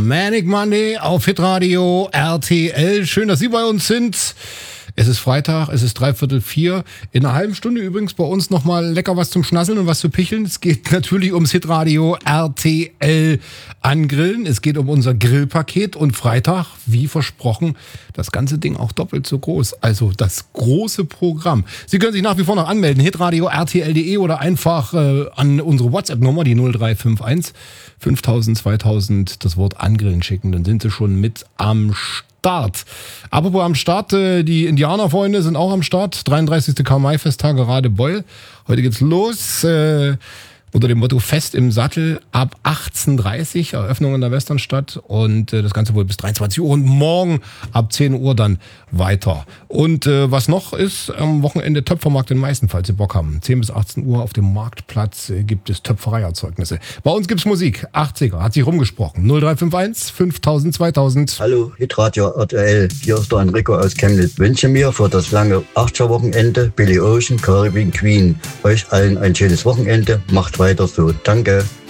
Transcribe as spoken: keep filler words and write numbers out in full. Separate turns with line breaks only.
Manic Monday auf Hitradio R T L. Schön, dass Sie bei uns sind. Es ist Freitag, es ist dreiviertel vier. In einer halben Stunde übrigens bei uns nochmal lecker was zum Schnasseln und was zu picheln. Es geht natürlich ums Hitradio R T L Angrillen. Es geht um unser Grillpaket und Freitag, wie versprochen, das ganze Ding auch doppelt so groß. Also das große Programm. Sie können sich nach wie vor noch anmelden. hitradio r t l punkt d e oder einfach äh, an unsere WhatsApp-Nummer, die null drei fünf eins fünftausend zweitausend, das Wort Angrillen schicken. Dann sind Sie schon mit am Start. Apropos am Start, äh, die Indianerfreunde sind auch am Start. dreiunddreißigster Karl-May-Festtag Radebeul. Heute geht's los. Äh, unter dem Motto Fest im Sattel ab achtzehn Uhr dreißig, Eröffnung in der Westernstadt und äh, das Ganze wohl bis dreiundzwanzig Uhr und morgen ab zehn Uhr dann weiter. Und äh, was noch ist, am Wochenende Töpfermarkt in Meißen, falls Sie Bock haben. zehn bis achtzehn Uhr auf dem Marktplatz äh, gibt es Töpfereierzeugnisse. Bei uns gibt's Musik, achtziger, hat sich rumgesprochen. null drei fünf eins fünftausend zweitausend.
Hallo, Hitradio R T L, hier ist der Enrico aus Chemnitz. Wünsche mir für das lange achtziger-Wochenende Billy Ocean, Caribbean Queen. Euch allen ein schönes Wochenende, macht weiter so. Danke.